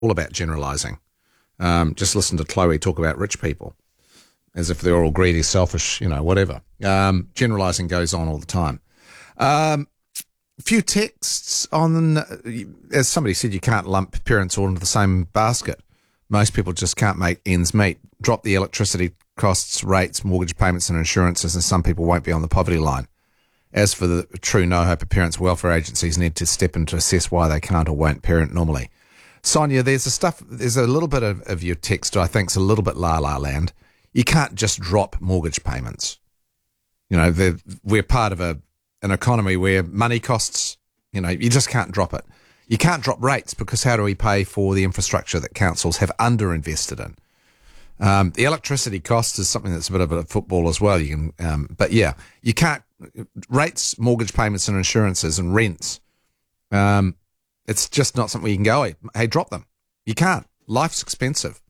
all about generalising. Just listen to Chloe talk about rich people as if they're all greedy, selfish, whatever. Generalising goes on all the time. A few texts on, as somebody said, you can't lump parents all into the same basket. Most people just can't make ends meet. Drop the electricity costs, rates, mortgage payments and insurances, and some people won't be on the poverty line. As for the true no-hope of parents, welfare agencies need to step in to assess why they can't or won't parent normally. Sonia, there's a little bit of your text I think's a little bit la-la land. You can't just drop mortgage payments. We're part of an economy where money costs, you just can't drop it. You can't drop rates because how do we pay for the infrastructure that councils have underinvested in? The electricity cost is something that's a bit of a football as well. You can't rates, mortgage payments and insurances and rents. It's just not something you can go, hey, drop them. You can't. Life's expensive.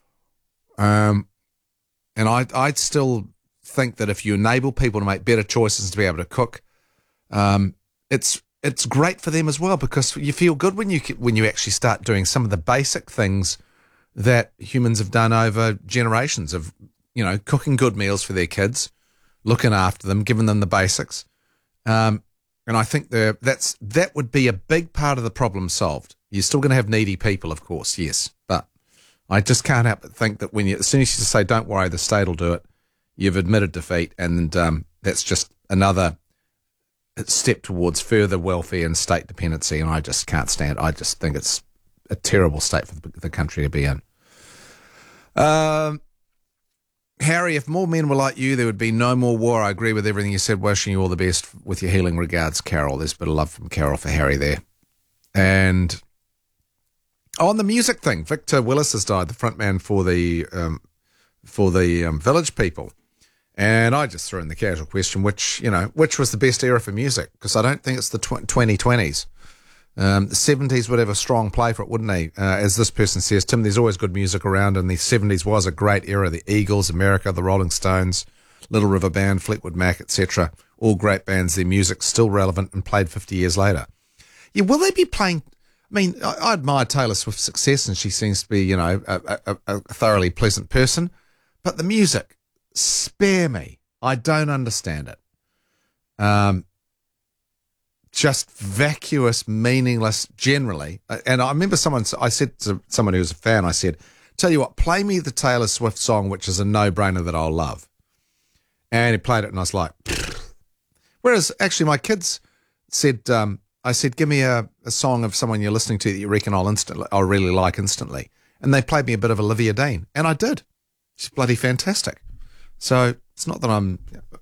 And I'd still think that if you enable people to make better choices to be able to cook, it's great for them as well because you feel good when you actually start doing some of the basic things that humans have done over generations of, cooking good meals for their kids, looking after them, giving them the basics. And I think that would be a big part of the problem solved. You're still going to have needy people, of course, yes, but I just can't help but think that as soon as you say, don't worry, the state will do it, you've admitted defeat, and that's just another step towards further welfare and state dependency, and I just can't stand it. I just think it's a terrible state for the country to be in. Harry, if more men were like you, there would be no more war. I agree with everything you said. Wishing you all the best with your healing regards, Carol. There's a bit of love from Carol for Harry there. And on the music thing, Victor Willis has died, the frontman for the Village People. And I just threw in the casual question, which was the best era for music? Because I don't think it's the 2020s. The 70s would have a strong play for it, wouldn't they? As this person says, Tim, there's always good music around, and the 70s was a great era. The Eagles, America, the Rolling Stones, Little River Band, Fleetwood Mac, etc. All great bands. Their music's still relevant and played 50 years later. Yeah, will they be playing? I mean, I admire Taylor Swift's success, and she seems to be, a thoroughly pleasant person. But the music, spare me. I don't understand it. Just vacuous, meaningless, generally. And I remember I said to someone who was a fan, I said, tell you what, play me the Taylor Swift song, which is a no-brainer that I'll love. And he played it, and I was like, pfft. Whereas, actually, my kids said, I said, give me a song of someone you're listening to that you reckon I'll really like instantly. And they played me a bit of Olivia Dean, and I did. She's bloody fantastic. So it's not that I'm,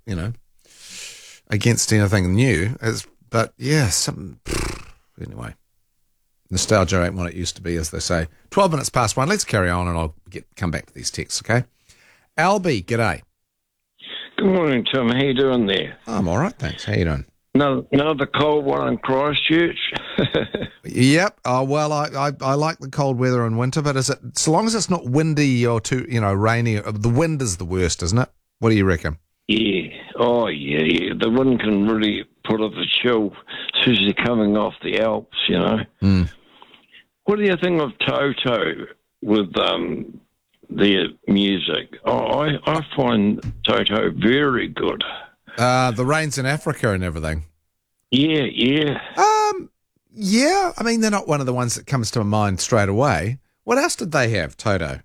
against anything new, but yeah, anyway. Nostalgia ain't what it used to be, as they say. 12 minutes past 1. Let's carry on, and I'll come back to these texts, okay? Albie, g'day. Good morning, Tim. How you doing there? I'm all right, thanks. How you doing? Another cold one in Christchurch. Yep. Oh, well, I like the cold weather in winter, but so long as it's not windy or too, rainy, the wind is the worst, isn't it? What do you reckon? Yeah. Oh, yeah. The wind can really put up a chill, especially coming off the Alps, Mm. What do you think of Toto with their music? Oh, I find Toto very good. The rains in Africa and everything. Yeah. Yeah. I mean, they're not one of the ones that comes to my mind straight away. What else did they have, Toto?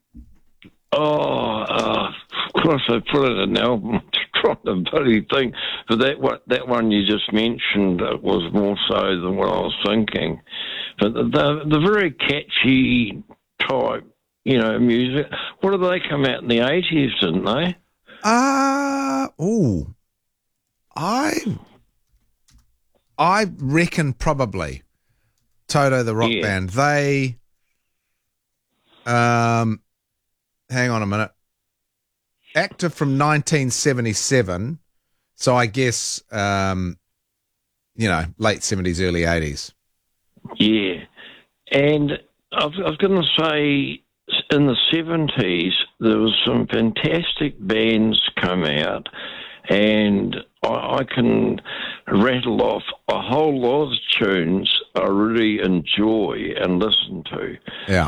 Of course, I put it in an album to try the bloody thing. But that one you just mentioned was more so than what I was thinking. But the very catchy type, music. What did they come out in the 80s, didn't they? I reckon probably Toto the rock band. They, hang on a minute, active from 1977. So I guess, late 70s, early 80s. Yeah, and I was going to say in the 70s there was some fantastic bands come out, and I can rattle off a whole lot of tunes I really enjoy and listen to. Yeah.